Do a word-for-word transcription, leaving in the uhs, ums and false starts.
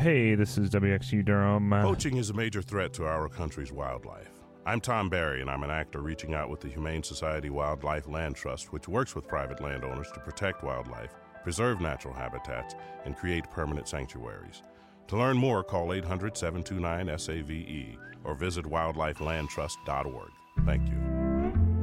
Hey, this is W X U Durham. Uh, Poaching is a major threat to our country's wildlife. I'm Tom Barry, and I'm an actor reaching out with the Humane Society Wildlife Land Trust, which works with private landowners to protect wildlife, preserve natural habitats, and create permanent sanctuaries. To learn more, call eight hundred, seven two nine, S A V E or visit wildlife land trust dot org. Thank you.